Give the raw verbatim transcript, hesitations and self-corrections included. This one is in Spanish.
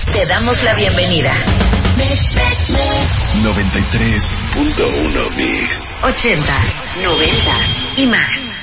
Te damos la bienvenida. noventa y tres punto uno Mix. Ochentas, noventas y más.